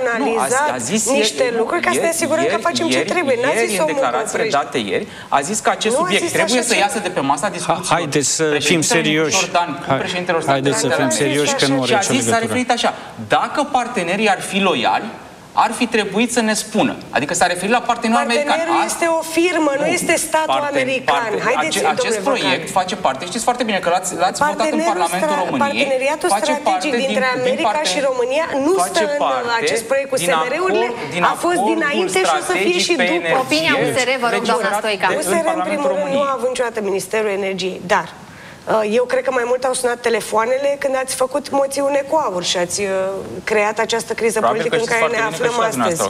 analizat niște lucruri ca să ne asigurăm că facem ce trebuie. N-a zis în declarațiile date ieri, a zis că acest subiect trebuie să iasă de pe masa discuțiilor. Haideți să fim serioși. Haideți să fim serioși că nu are nicio legătură. S-a referit așa, dacă partenerii ar fi loiali, ar fi trebuit să ne spună. Adică s-a referit la partenerul american. Partenerul este o firmă, nu este statul american. Acest proiect face parte, știți foarte bine că l-ați votat în Parlamentul României. Parteneriatul strategic dintre America și România nu stă în acest proiect cu SMR-urile, a fost dinainte și o să fie și după. Opinia USR, vă rog, doamna Stoica. USR, în primul rând, nu a avut niciodată Ministerul Energiei, dar eu cred că mai mult au sunat telefoanele când ați făcut moțiune cu aur și ați creat această criză politică în care ne aflăm astăzi.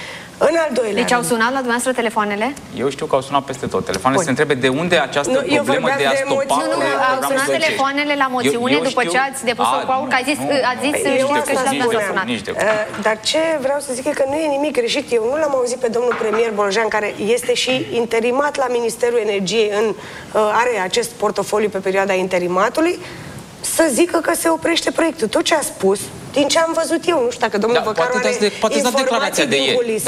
În al doilea Deci au sunat la dumneavoastră telefoanele? Eu știu că au sunat peste tot. Telefoanele se întrebe de unde această problemă de a stopa. Au sunat telefoanele la moțiune după ce ați depus-o cu aur, că ați zis știu că și la dumneavoastră a sunat. Dar ce vreau să zic e că nu e nimic greșit. Eu nu l-am auzit pe domnul premier Bolojan, care este și interimat la Ministerul Energiei, are acest portofoliu pe perioada interimatului, să zică că se oprește proiectul. Tot ce a spus, din ce am văzut eu, nu știu dacă domnul Văcaru are informații din culise,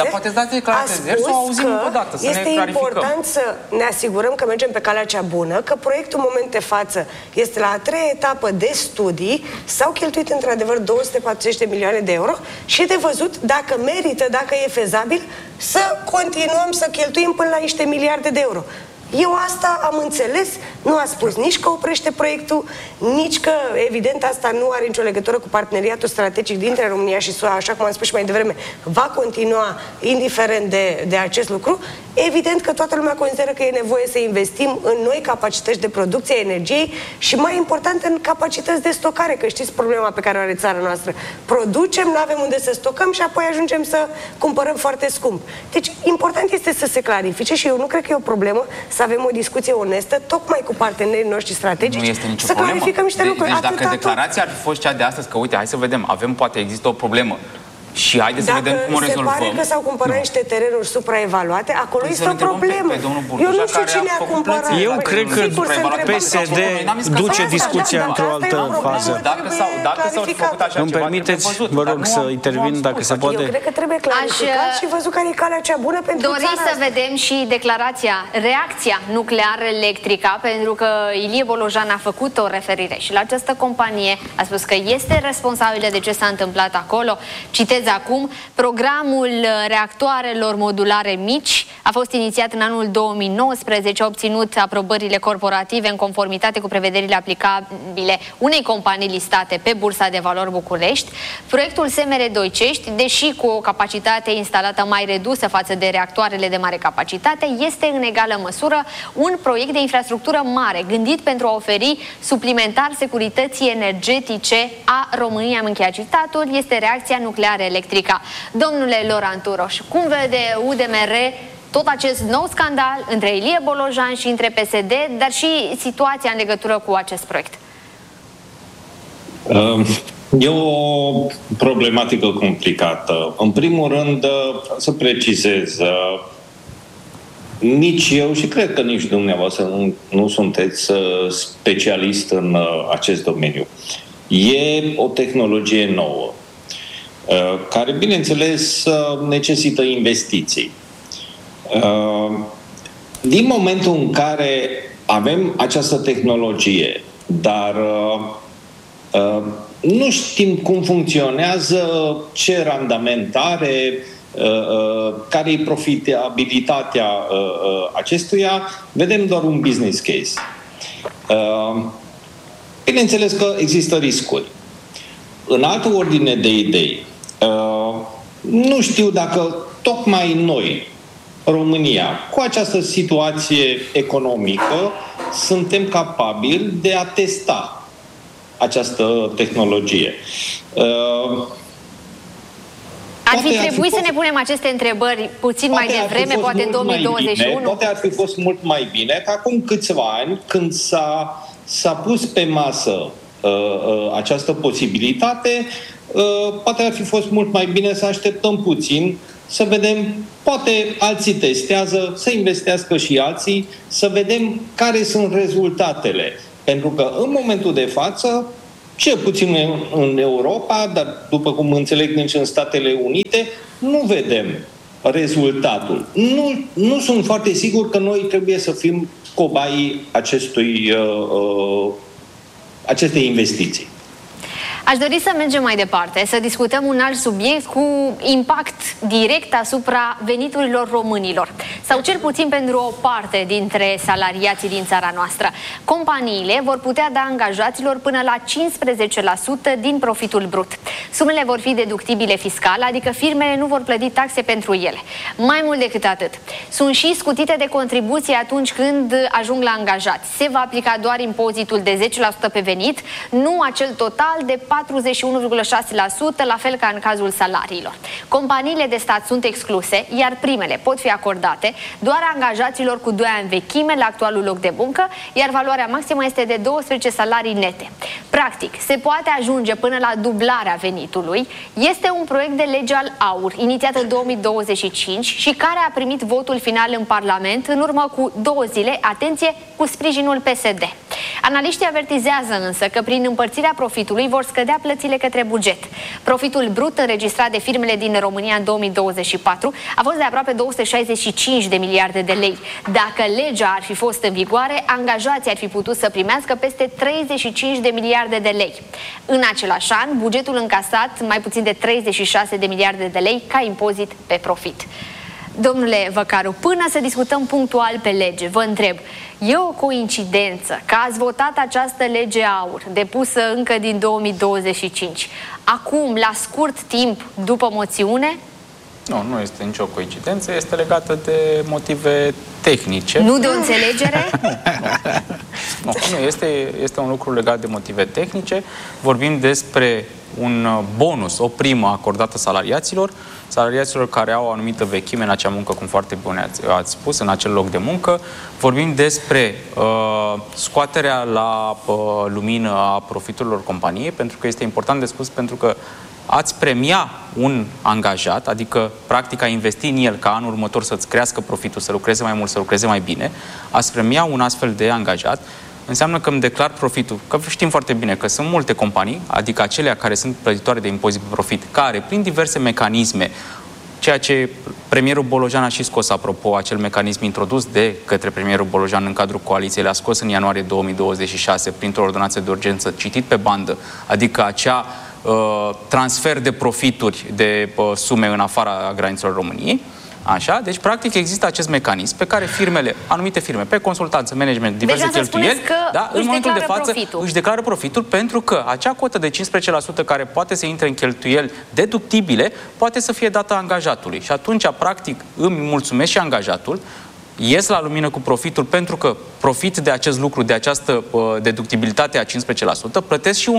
a spus că este important să ne asigurăm că mergem pe calea cea bună, că proiectul în moment de față este la a treia etapă de studii, s-au cheltuit într-adevăr 240 de milioane de euro și e de văzut dacă merită, dacă e fezabil, să continuăm să cheltuim până la niște miliarde de euro. Eu asta am înțeles, nu a spus nici că oprește proiectul, nici că, evident, asta nu are nicio legătură cu parteneriatul strategic dintre România și SUA, așa cum am spus și mai devreme, va continua indiferent de acest lucru. Evident că toată lumea consideră că e nevoie să investim în noi capacități de producție a energiei și, mai important, în capacități de stocare, că știți problema pe care o are țara noastră. Producem, nu avem unde să stocăm și apoi ajungem să cumpărăm foarte scump. Deci, important este să se clarifice și eu nu cred că e o problemă să avem o discuție onestă, tocmai cu partenerii noștri strategici, nu este nicio să problemă. clarificăm niște lucruri. Deci dacă declarația ar fi fost cea de astăzi, că uite, hai să vedem, poate există o problemă și haideți să vedem cum o rezolvăm. Dacă se pare că s-au cumpărat niște terenuri supraevaluate, acolo este o problemă. Eu nu știu cine a cumpărat. Eu cred că PSD duce discuția într-o altă fază. Dacă s-au făcut așa îmi permiteți, vă rog să intervin dacă se poate. Eu cred că trebuie clarificat și văzut care e calea cea bună pentru țara. Doriți să vedem și declarația, reacția nucleară electrică, pentru că Ilie Bolojan a făcut o referire și la această companie, a spus că este responsabilă de ce s-a întâmplat acolo. Citez acum, programul reactoarelor modulare mici a fost inițiat în anul 2019, a obținut aprobările corporative în conformitate cu prevederile aplicabile unei companii listate pe Bursa de Valori București. Proiectul SMR Doicești, deși cu o capacitate instalată mai redusă față de reactoarele de mare capacitate, este în egală măsură un proiect de infrastructură mare, gândit pentru a oferi suplimentar securității energetice a României. Am încheiat citatul, este reacția nucleară electrică. Domnule Loran Turoș, cum vede UDMR tot acest nou scandal între Ilie Bolojan și între PSD, dar și situația în legătură cu acest proiect? E o problematică complicată. În primul rând, să precizez, nici eu și cred că nici dumneavoastră nu sunteți specialist în acest domeniu. E o tehnologie nouă, care, bineînțeles, necesită investiții. Din momentul în care avem această tehnologie, dar nu știm cum funcționează, ce randament are, care e profitabilitatea acestuia, vedem doar un business case. Bineînțeles că există riscuri. În altă ordine de idei, nu știu dacă tocmai noi, România, cu această situație economică, suntem capabili de a testa această tehnologie. Ar fi trebuit să ne punem aceste întrebări puțin mai devreme, poate în 2021? Poate ar fi fost mult mai bine, că acum câțiva ani, când s-a pus pe masă această posibilitate, poate ar fi fost mult mai bine să așteptăm puțin, să vedem, poate alții testează, să investească și alții, să vedem care sunt rezultatele. Pentru că în momentul de față cel puțin în Europa, dar după cum înțeleg nici în Statele Unite, nu vedem rezultatul. Nu sunt foarte sigur că noi trebuie să fim cobaii acestei investiții. Aș dori să mergem mai departe, să discutăm un alt subiect cu impact direct asupra veniturilor românilor, sau cel puțin pentru o parte dintre salariații din țara noastră. Companiile vor putea da angajaților până la 15% din profitul brut. Sumele vor fi deductibile fiscal, adică firmele nu vor plăti taxe pentru ele. Mai mult decât atât, sunt și scutite de contribuție atunci când ajung la angajați. Se va aplica doar impozitul de 10% pe venit, nu acel total de 41,6%, la fel ca în cazul salariilor. Companiile de stat sunt excluse, iar primele pot fi acordate doar angajaților cu 2 ani vechime la actualul loc de muncă, iar valoarea maximă este de 12 salarii nete. Practic, se poate ajunge până la dublarea venitului. Este un proiect de lege al AUR, inițiat în 2025 și care a primit votul final în Parlament în urmă cu 2 zile, atenție, cu sprijinul PSD. Analiștii avertizează însă că prin împărțirea profitului vor scădea plățile către buget. Profitul brut înregistrat de firmele din România în 2024 a fost de aproape 265 de miliarde de lei. Dacă legea ar fi fost în vigoare, angajații ar fi putut să primească peste 35 de miliarde de lei. În același an, bugetul încasat mai puțin de 36 de miliarde de lei ca impozit pe profit. Domnule Văcaru, până să discutăm punctual pe lege, vă întreb, e o coincidență că ați votat această lege AUR, depusă încă din 2025, acum, la scurt timp după moțiune? Nu este nicio coincidență, este legată de motive tehnice. Nu de o înțelegere? Nu, este un lucru legat de motive tehnice. Vorbim despre un bonus, o primă acordată salariaților care au o anumită vechime în acea muncă, cum foarte bine ați spus, în acel loc de muncă. Vorbim despre scoaterea la lumină a profiturilor companiei, pentru că este important de spus, pentru că ați premia un angajat, adică practic a investi în el ca anul următor să-ți crească profitul, să lucreze mai mult, să lucreze mai bine, ați premia un astfel de angajat, înseamnă că îmi declar profitul. Că știm foarte bine că sunt multe companii, adică acelea care sunt plătitoare de impozit pe profit, care, prin diverse mecanisme, ceea ce premierul Bolojan a și scos, apropo, acel mecanism introdus de către premierul Bolojan în cadrul coaliției, l-a scos în ianuarie 2026 printr-o ordonanță de urgență, citit pe bandă, adică acea transfer de profituri de sume în afara granițelor României. Așa? Deci, practic, există acest mecanism pe care firmele, anumite firme, pe consultanță, management, diverse cheltuieli, în momentul de față își declară profitul, pentru că acea cotă de 15% care poate să intre în cheltuieli deductibile poate să fie dată angajatului. Și atunci, practic, îmi mulțumesc și angajatul, ies la lumină cu profitul pentru că profit de acest lucru, de această deductibilitate a 15%, plătesc și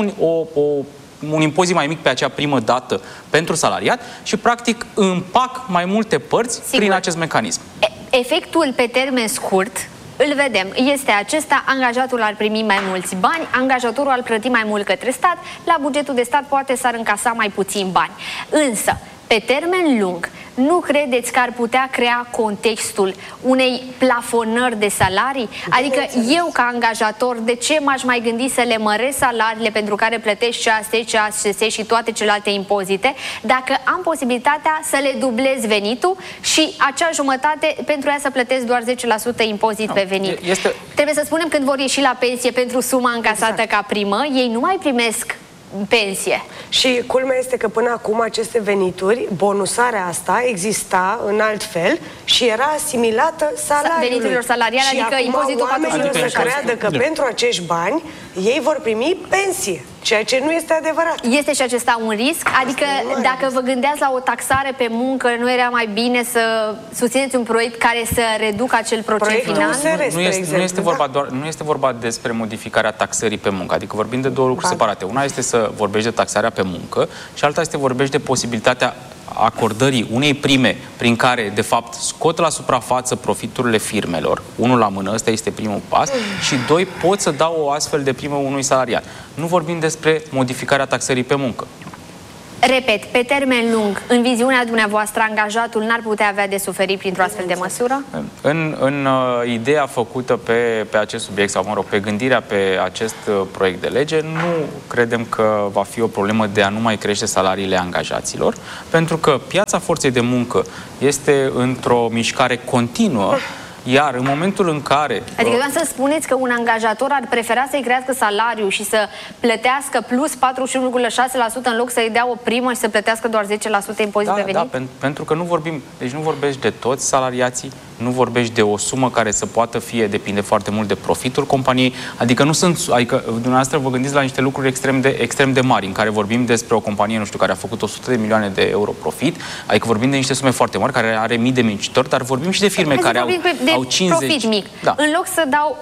un impozit mai mic pe acea primă dată pentru salariat și, practic, împac mai multe părți prin acest mecanism. Efectul pe termen scurt, îl vedem, este acesta: angajatul ar primi mai mulți bani, angajatorul ar plăti mai mult către stat, la bugetul de stat poate s-ar încasa mai puțin bani. Însă, pe termen lung, nu credeți că ar putea crea contextul unei plafonări de salarii? Adică eu, ca angajator, de ce m-aș mai gândi să le măresc salariile pentru care plătesc CAS și toate celelalte impozite, dacă am posibilitatea să le dublez venitul și acea jumătate pentru ea să plătesc doar 10% impozit pe venit? Trebuie să spunem, când vor ieși la pensie pentru suma încasată ca primă, ei nu mai primesc pensie. Și culmea este că până acum aceste venituri, bonusarea asta exista în alt fel și era asimilată salariului. Veniturilor salariale, și adică impozitul 46%. Oamenii o să creadă că pentru acești bani ei vor primi pensie, ceea ce nu este adevărat. Este și acesta un risc? Adică dacă vă gândeați la o taxare pe muncă, nu era mai bine să susțineți un proiect care să reducă acel procent final? Nu este vorba despre modificarea taxării pe muncă, adică vorbim de două lucruri separate. Una este să vorbești de taxarea pe muncă și alta este vorbești de posibilitatea acordării unei prime prin care, de fapt, scot la suprafață profiturile firmelor, unul la mână, ăsta este primul pas, și doi, pot să dau o astfel de primă unui salariat. Nu vorbim despre modificarea taxării pe muncă. Repet, pe termen lung, în viziunea dumneavoastră, angajatul n-ar putea avea de suferit printr-o astfel de măsură? În ideea făcută pe acest subiect, sau mă rog, pe gândirea pe acest proiect de lege, nu credem că va fi o problemă de a nu mai crește salariile angajaților, pentru că piața forței de muncă este într-o mișcare continuă. Iar în momentul în care... Adică vreau să spuneți că un angajator ar prefera să-i crească salariul și să plătească plus 41,6% în loc să-i dea o primă și să plătească doar 10% impozit pe venit? Da, pentru că nu vorbim... Deci nu vorbești de toți salariații, nu vorbești de o sumă care să poată fi, depinde foarte mult de profitul companiei, adică nu sunt... Adică dumneavoastră vă gândiți la niște lucruri extrem de mari, în care vorbim despre o companie, nu știu, care a făcut 100 de milioane de euro profit, adică vorbim de niște sume foarte mari, care are mii de muncitori, dar vorbim și de firme care au 50... profit mic. Da. În loc să dau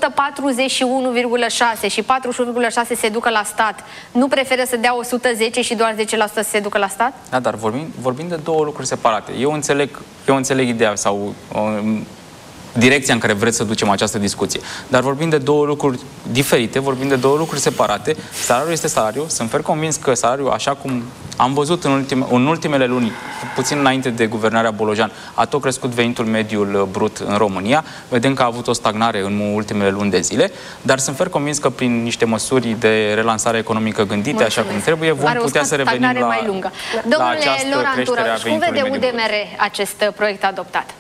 141,6 și 41,6 se ducă la stat, nu preferă să dea 110 și doar 10% să se ducă la stat? Da, dar vorbim de două lucruri separate. Eu înțeleg ideea sau direcția în care vreți să ducem această discuție. Dar vorbim de două lucruri diferite, vorbim de două lucruri separate. Salariul este salariu. Sunt fer convins că salariul, așa cum am văzut în ultimele luni, puțin înainte de guvernarea Bolojan, a tot crescut venitul mediul brut în România. Vedem că a avut o stagnare în ultimele luni de zile, dar sunt fer convins că prin niște măsuri de relansare economică gândite, așa cum trebuie, vom putea să revenim la această creștere a venitului mediu brut. Cum vede UDMR acest proiect adoptat?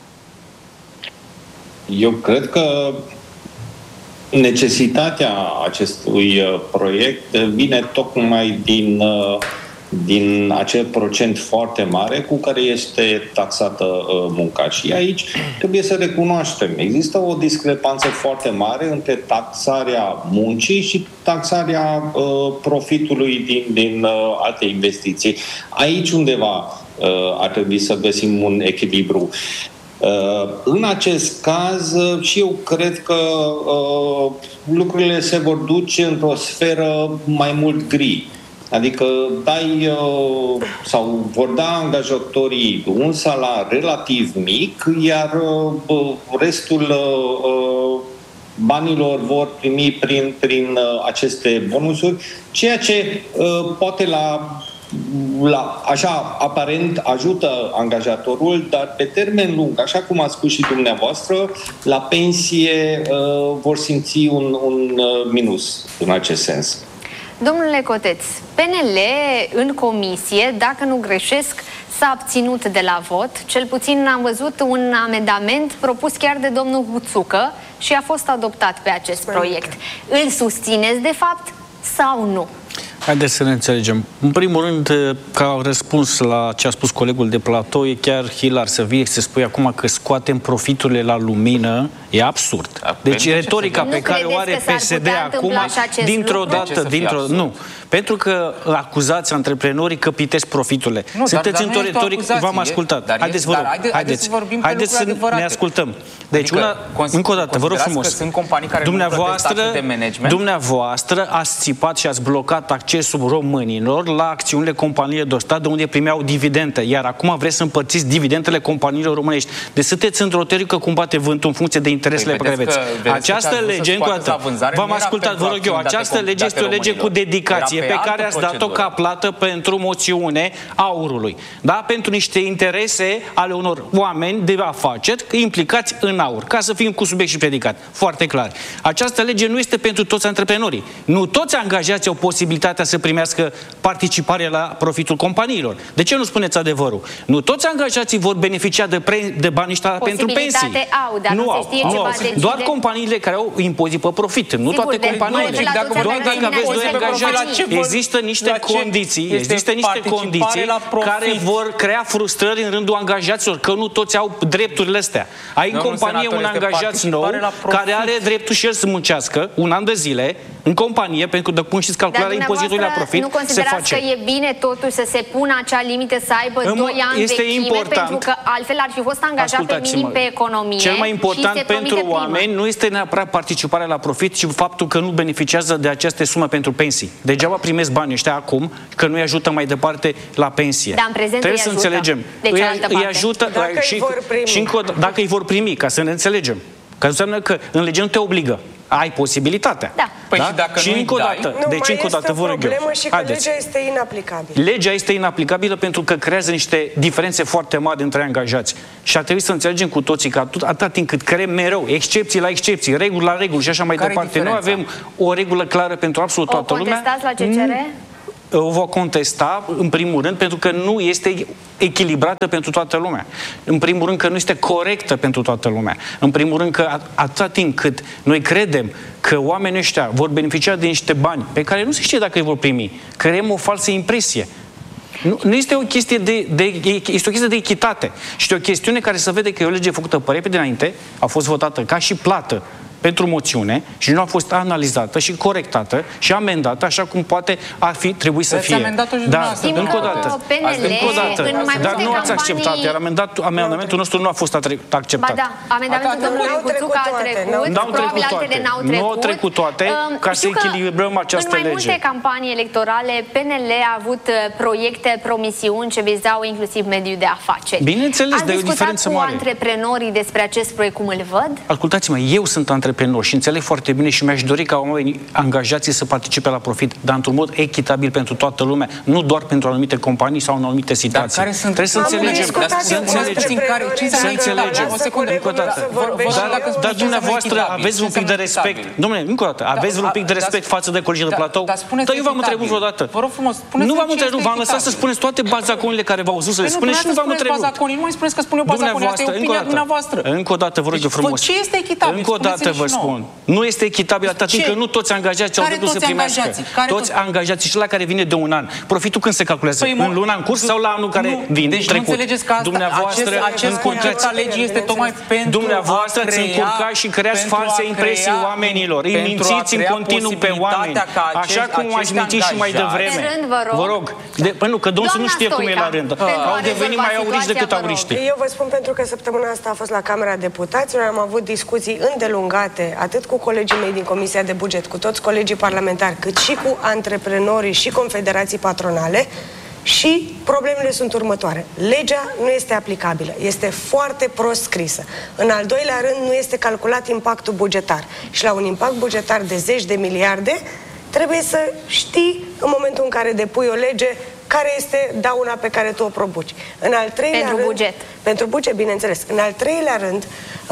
Eu cred că necesitatea acestui proiect vine tocmai din acel procent foarte mare cu care este taxată munca. Și aici trebuie să recunoaștem. Există o discrepanță foarte mare între taxarea muncii și taxarea profitului din alte investiții. Aici undeva ar trebui să găsim un echilibru. În acest caz, și eu cred că lucrurile se vor duce într-o sferă mai mult gri. Adică sau vor da angajatorii un salar relativ mic, iar restul banilor vor primi prin aceste bonusuri, ceea ce poate așa aparent ajută angajatorul, dar pe termen lung, așa cum a spus și dumneavoastră, la pensie vor simți un minus în acest sens. Domnule Coteț, PNL în comisie, dacă nu greșesc, s-a abținut de la vot. Cel puțin am văzut un amendament propus chiar de domnul Huțucă și a fost adoptat pe acest proiect. Îl susțineți de fapt sau nu? Haideți să ne înțelegem. În primul rând, ca răspuns la ce a spus colegul de platou, e chiar hilar să vii să spui acum că scoatem profiturile la lumină. E absurd. Deci retorica pe care o are PSD acum, dintr-o dată, nu. Pentru că acuzați antreprenorii că pitesc profiturile. Sunteți într-o retorică, v-am ascultat. Haideți, vă rog, haideți să ne ascultăm. Deci, încă o dată, vă rog frumos, dumneavoastră ați țipat și ați blocat accesul românilor la acțiunile companiilor de stat de unde primeau dividende, iar acum vreți să împărțiți dividendele companiilor românești. Deci sunteți într-o teorică cum bate vântul în funcție de interesele pe care aveți. Această lege, încă o dată, v-am ascultat, vă rog eu, această lege este o lege cu dedicație pe care ați dat-o ca plată pentru moțiune aurului. Da? Pentru niște interese ale unor oameni de afaceri implicați în aur. Ca să fim cu subiect și predicat. Foarte clar. Această lege nu este pentru toți antreprenorii. Nu toți angajații au posibilitatea să primească participare la profitul companiilor. De ce nu spuneți adevărul? Nu toți angajații vor beneficia de banii ăștia pentru pensii. Nu au. Doar companiile care au impozit pe profit. Nu toate companiile. Doar dacă aveți doi angajați. Există niște condiții, care vor crea frustrări în rândul angajaților, că nu toți au drepturile astea. Ai în companie un angajat nou care are dreptul și el să muncească un an de zile în companie, pentru că cum știți calcularea impozitului la profit, nu considerați că e bine totuși să se pună acea limită, să aibă 2 ani vechime, pentru că altfel ar fi fost angajat pe minim pe economie. Cel mai important pentru oameni nu este neapărat participarea la profit, ci faptul că nu beneficiază de aceste sume pentru pensii. Degeaba primesc banii ăștia acum, că nu-i ajută mai departe la pensie. Dar în prezent trebuie să înțelegem. Îi ajută dacă îi vor primi, ca să ne înțelegem. Că înseamnă că în lege nu te obligă. ai posibilitatea. Da. Păi și dacă nu-i încă o dai... dată, deci încă o dată vă rog eu. problemă și că legea este inaplicabilă. Legea este inaplicabilă pentru că creează niște diferențe foarte mari între angajați. Și ar trebui să înțelegem cu toții că atâta timp cât creăm mereu excepții la excepții, reguli la reguli și așa mai departe, nu avem o regulă clară pentru absolut toată lumea. O contestați la CCR? O va contesta, în primul rând, pentru că nu este echilibrată pentru toată lumea. În primul rând că nu este corectă pentru toată lumea. În primul rând că atâta timp cât noi credem că oamenii ăștia vor beneficia de niște bani pe care nu se știe dacă îi vor primi, creăm o falsă impresie. Nu este o chestie este o chestie de echitate. Și o chestiune care se vede că e o lege făcută pe repede înainte, a fost votată ca și plată pentru moțiune și nu a fost analizată și corectată și amendată așa cum poate ar fi trebuit să fie. Da, încă o dată. Dar nu ați acceptat, iar amendamentul nostru nu a fost acceptat. Ba da, amendamentul domnului Cuțucă a trecut, probabil altele n-au trecut. Nu au trecut toate, ca să echilibrăm această lege. În mai multe campanii electorale, PNL a avut proiecte, promisiuni ce vizau inclusiv mediul de afaceri. Bineînțeles, dar e o diferență mare. Ați discutat cu antreprenorii despre acest proiect, cum îl văd? Ascultați-mă, eu sunt antreprenor și înțeleg foarte bine și mi-aș dori ca oamenii angajații să participe la profit, dar într-un mod echitabil pentru toată lumea, nu doar pentru anumite companii sau în anumite situații. Dar care sunt... Trebuie să înțelegem. Să înțelegem. O secundă, încă o dată. Dar dumneavoastră aveți un pic de respect. Dom'le, încă o dată, aveți un pic de respect față de colegii de platou? Dar eu v-am întrebat vreodată. Vă rog frumos, nu v-am întrebat, v-am lăsat să spuneți toate bazaconile care v-au zis să le spuneți și nu v-am întrebat. Nu mai spuneți că spun eu bazaconi, asta e opinia dumneavoastră. Încă o dată vă rog eu frumos. Ce este echitabil? Încă o dată vă spun. Nu este echitabil atât timp că nu toți angajații au dreptul să primească. Toți angajații și la care vine de un an. Profitul când se calculează? În luna în curs sau la anul care vine trecut? Deci nu înțelegeți că acest concept al legii este tocmai pentru dumneavoastră ați încurcat și creați false impresii oamenilor. Îi mințiți în continuu pe oameni. Așa cum ați mințit și mai devreme. Vă rog. Păi nu, că domnul nu știe cum e la rând. Au devenit mai auriști decât auriști. Eu vă spun pentru că săptămâna asta a fost la Camera Deputaților, am avut discuții îndelungate, atât cu colegii mei din Comisia de Buget, cu toți colegii parlamentari, cât și cu antreprenorii și confederații patronale și problemele sunt următoare. Legea nu este aplicabilă, este foarte prost scrisă. În al doilea rând, nu este calculat impactul bugetar. Și la un impact bugetar de 10 de miliarde, trebuie să știi în momentul în care depui o lege care este dauna pe care tu o propuci. În al treilea pentru rând, buget. Pentru buget, bineînțeles. În al treilea rând,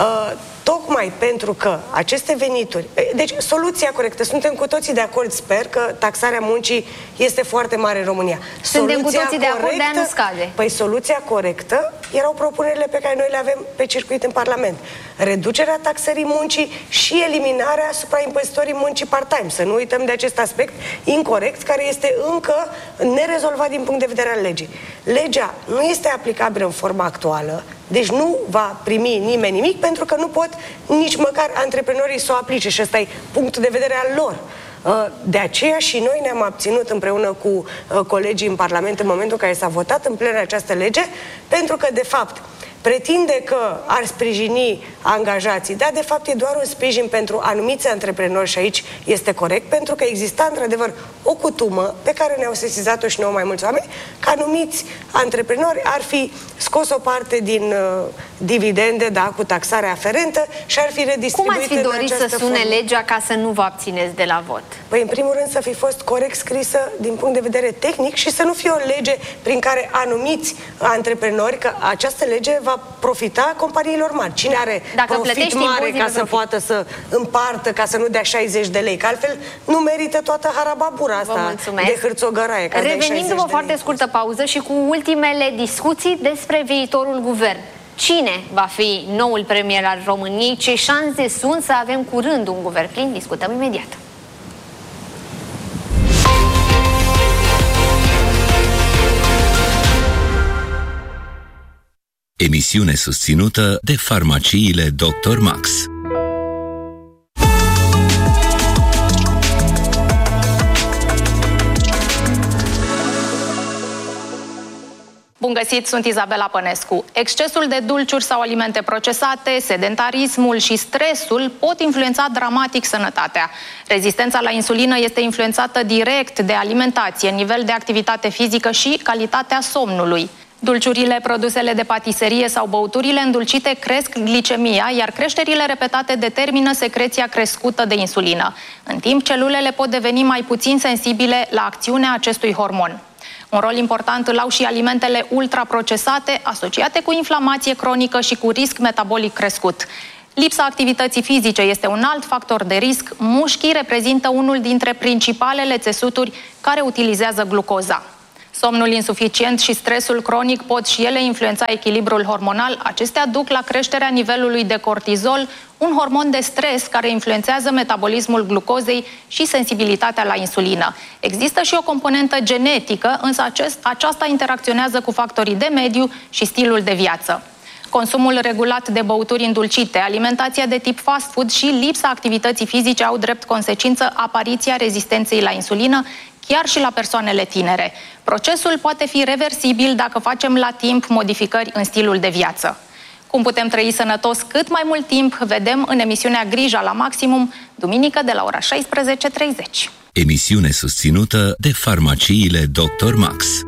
tocmai pentru că aceste venituri... Deci, soluția corectă. Suntem cu toții de acord, sper, că taxarea muncii este foarte mare în România. Suntem cu toții de acord, de a nu scade. Păi soluția corectă erau propunerile pe care noi le avem pe circuit în Parlament. Reducerea taxării muncii și eliminarea supraimpozitorii muncii part-time. Să nu uităm de acest aspect incorect, care este încă nerezolvat din punct de vedere al legii. Legea nu este aplicabilă în forma actuală, deci nu va primi nimeni nimic, pentru că nu pot nici măcar antreprenorii să o aplice și ăsta e punctul de vedere al lor. De aceea și noi ne-am abținut împreună cu colegii în Parlament în momentul în care s-a votat în plen această lege, pentru că, de fapt, pretinde că ar sprijini angajații, dar de fapt e doar un sprijin pentru anumiți antreprenori și aici este corect, pentru că exista într-adevăr o cutumă pe care ne-au sesizat-o și nouă mai mulți oameni, că anumiți antreprenori ar fi scos o parte din dividende, da, cu taxarea aferentă și ar fi redistribuite. Cum ați fi dorit să sune legea ca să nu vă abțineți de la vot? Păi, în primul rând, să fi fost corect scrisă din punct de vedere tehnic și să nu fie o lege prin care anumiți antreprenori, că această lege va profita companiilor mari. Cine are profit mare ca să poată să împartă, ca să nu dea 60 de lei, că altfel nu merită toată harababura asta de hârțogăraie. Revenim după foarte scurtă pauză și cu ultimele discuții despre viitorul guvern. Cine va fi noul premier al României? Ce șanse sunt să avem curând un guvern plin? Discutăm imediat. Emisiune susținută de farmaciile Dr. Max. Bun găsit, sunt Izabela Pănescu. Excesul de dulciuri sau alimente procesate, sedentarismul și stresul pot influența dramatic sănătatea. Rezistența la insulină este influențată direct de alimentație, nivel de activitate fizică și calitatea somnului. Dulciurile, produsele de patiserie sau băuturile îndulcite cresc glicemia, iar creșterile repetate determină secreția crescută de insulină. În timp, celulele pot deveni mai puțin sensibile la acțiunea acestui hormon. Un rol important îl au și alimentele ultraprocesate, asociate cu inflamație cronică și cu risc metabolic crescut. Lipsa activității fizice este un alt factor de risc. Mușchii reprezintă unul dintre principalele țesuturi care utilizează glucoza. Somnul insuficient și stresul cronic pot și ele influența echilibrul hormonal. Acestea duc la creșterea nivelului de cortizol, un hormon de stres care influențează metabolismul glucozei și sensibilitatea la insulină. Există și o componentă genetică, însă aceasta interacționează cu factorii de mediu și stilul de viață. Consumul regulat de băuturi îndulcite, alimentația de tip fast food și lipsa activității fizice au drept consecință apariția rezistenței la insulină, chiar și la persoanele tinere. Procesul poate fi reversibil dacă facem la timp modificări în stilul de viață. Cum putem trăi sănătos cât mai mult timp, vedem în emisiunea Grija la Maximum, duminică de la ora 16:30. Emisiune susținută de farmaciile Dr. Max.